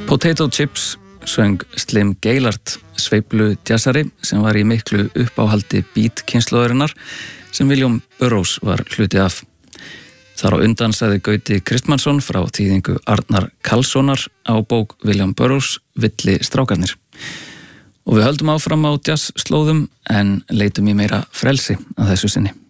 Potato Chips söng Slim Gaillard, sveiflu jazzari sem var í miklu uppáhaldi beat kynslóðarinnar sem William Burroughs var hluti af. Þar á undan sagði Gauti Kristmannsson frá þýðingu Arnar Karlssonar á bók William Burroughs Villi strákarnir. Og við höldum áfram á jazzslóðum en leitum í meira frelsi að þessu sinni.